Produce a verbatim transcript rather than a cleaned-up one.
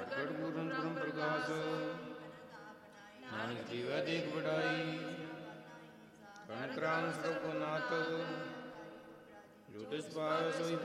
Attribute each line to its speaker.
Speaker 1: ਪ੍ਰਗਟ ਪੂਰਨ ਬ੍ਰਹਮ ਪ੍ਰਕਾਸ਼, ਨਾਨਕ ਜੀਵੈ ਦੇਖ ਵਡਾਈ। ਕਣ ਕਰਾਨ ਸਰਬ ਕੋ ਨਾਥ, ਜੋ ਤਿਸ ਪਾਇਆ ਸੋਈ